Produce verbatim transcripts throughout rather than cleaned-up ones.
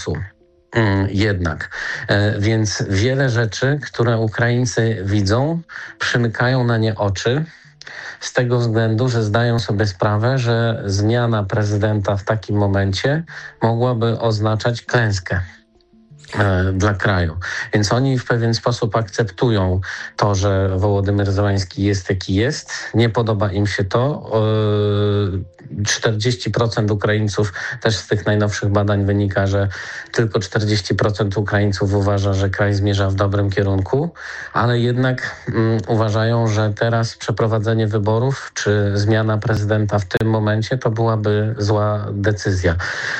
Jednak. Więc wiele rzeczy, które Ukraińcy widzą, przymykają na nie oczy z tego względu, że zdają sobie sprawę, że zmiana prezydenta w takim momencie mogłaby oznaczać klęskę dla kraju. Więc oni w pewien sposób akceptują to, że Wołodymyr Zełański jest jaki jest. Nie podoba im się to. czterdzieści procent Ukraińców, też z tych najnowszych badań wynika, że tylko czterdzieści procent Ukraińców uważa, że kraj zmierza w dobrym kierunku, ale jednak um, uważają, że teraz przeprowadzenie wyborów czy zmiana prezydenta w tym momencie to byłaby zła decyzja.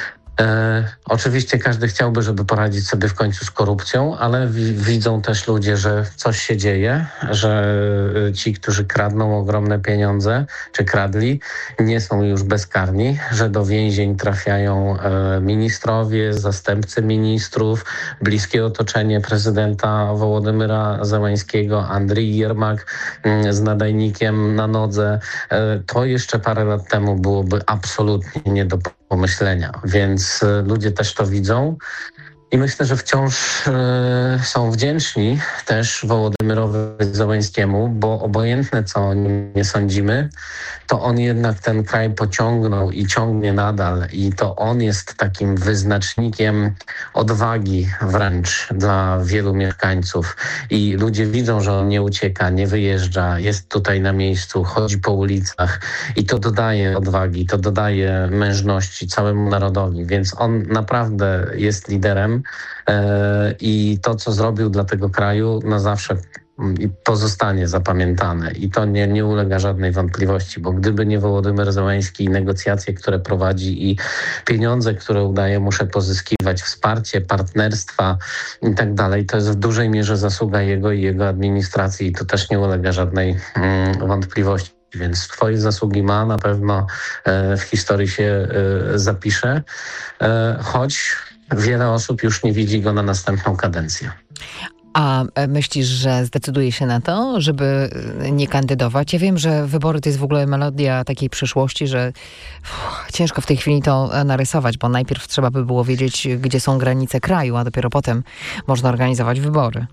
E, oczywiście każdy chciałby, żeby poradzić sobie w końcu z korupcją, ale wi- widzą też ludzie, że coś się dzieje, że ci, którzy kradną ogromne pieniądze, czy kradli, nie są już bezkarni, że do więzień trafiają e, ministrowie, zastępcy ministrów, bliskie otoczenie prezydenta Wołodymyra Zełańskiego, Andrii Jermak m, z nadajnikiem na nodze. E, to jeszcze parę lat temu byłoby absolutnie nie do pomyślenia, więc ludzie też to widzą i myślę, że wciąż e, są wdzięczni też Wołodymyrowi Zełańskiemu, bo obojętne co o nim nie sądzimy, to on jednak ten kraj pociągnął i ciągnie nadal i to on jest takim wyznacznikiem odwagi wręcz dla wielu mieszkańców i ludzie widzą, że on nie ucieka, nie wyjeżdża, jest tutaj na miejscu, chodzi po ulicach i to dodaje odwagi, to dodaje mężności całemu narodowi, więc on naprawdę jest liderem e, i to, co zrobił dla tego kraju, na zawsze i pozostanie zapamiętane i to nie, nie ulega żadnej wątpliwości, bo gdyby nie Wołodymyr Zełański i negocjacje, które prowadzi i pieniądze, które udaje mu się pozyskiwać, wsparcie, partnerstwa i tak dalej, to jest w dużej mierze zasługa jego i jego administracji i to też nie ulega żadnej mm, wątpliwości. Więc swoje zasługi ma, na pewno e, w historii się e, zapisze, e, choć wiele osób już nie widzi go na następną kadencję. A myślisz, że zdecyduje się na to, żeby nie kandydować? Ja wiem, że wybory to jest w ogóle melodia takiej przyszłości, że uff, ciężko w tej chwili to narysować, bo najpierw trzeba by było wiedzieć, gdzie są granice kraju, a dopiero potem można organizować wybory.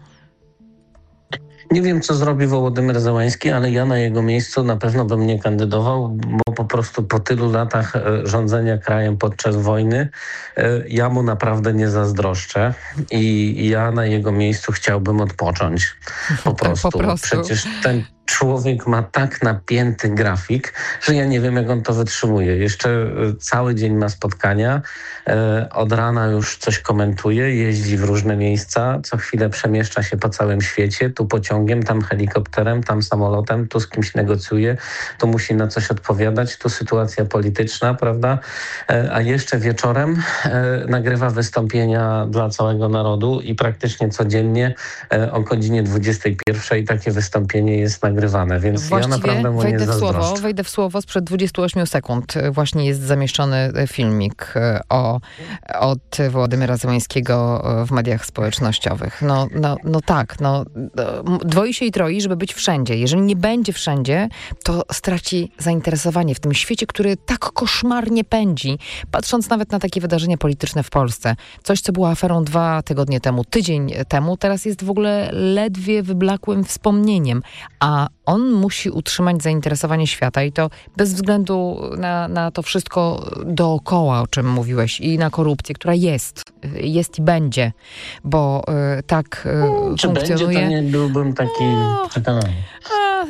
Nie wiem, co zrobi Wołodymyr Zełański, ale ja na jego miejscu na pewno bym nie kandydował, bo po prostu po tylu latach rządzenia krajem podczas wojny ja mu naprawdę nie zazdroszczę i ja na jego miejscu chciałbym odpocząć. Po prostu. po prostu. Przecież ten człowiek ma tak napięty grafik, że ja nie wiem, jak on to wytrzymuje. Jeszcze cały dzień ma spotkania, od rana już coś komentuje, jeździ w różne miejsca, co chwilę przemieszcza się po całym świecie, tu pociągiem, tam helikopterem, tam samolotem, tu z kimś negocjuje, tu musi na coś odpowiadać, tu sytuacja polityczna, prawda? A jeszcze wieczorem nagrywa wystąpienia dla całego narodu i praktycznie codziennie o godzinie dwudziestej pierwszej takie wystąpienie jest nagrywane. Więc Właściwie ja naprawdę mu nie wejdę w słowo, zazdroszczę. wejdę w słowo, sprzed dwudziestu ośmiu sekund właśnie jest zamieszczony filmik o, od Wołodymyra Zełańskiego w mediach społecznościowych. No, no, no tak, no, dwoi się i troi, żeby być wszędzie. Jeżeli nie będzie wszędzie, to straci zainteresowanie w tym świecie, który tak koszmarnie pędzi, patrząc nawet na takie wydarzenia polityczne w Polsce. Coś, co było aferą dwa tygodnie temu, tydzień temu, teraz jest w ogóle ledwie wyblakłym wspomnieniem, a on musi utrzymać zainteresowanie świata i to bez względu na, na to wszystko dookoła, o czym mówiłeś, i na korupcję, która jest, jest i będzie, bo y, tak y, Hmm, czy funkcjonuje. będzie, to nie byłbym taki przekonany. A,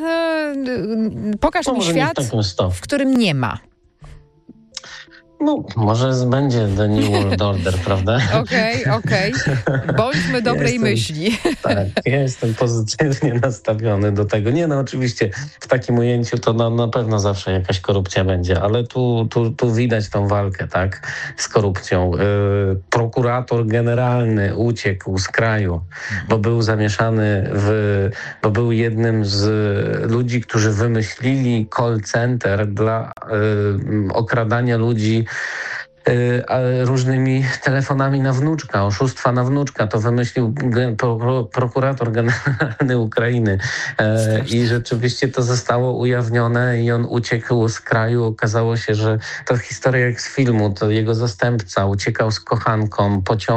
y, pokaż No, mi może nie w świat, takim stopniu. w którym nie ma. No, może będzie The New World Order, prawda? Okej, okay, okej. Okay. Bądźmy dobrej Jestem, myśli. Tak, ja jestem pozytywnie nastawiony do tego. Nie, no oczywiście w takim ujęciu to na, na pewno zawsze jakaś korupcja będzie, ale tu, tu, tu widać tą walkę, tak, z korupcją. Yy, prokurator generalny uciekł z kraju, bo był zamieszany w, bo był jednym z ludzi, którzy wymyślili call center dla yy, okradania ludzi różnymi telefonami na wnuczka, oszustwa na wnuczka. To wymyślił prokurator generalny Ukrainy. I rzeczywiście to zostało ujawnione i on uciekł z kraju. Okazało się, że to historia jak z filmu. To jego zastępca uciekał z kochanką, pociągnął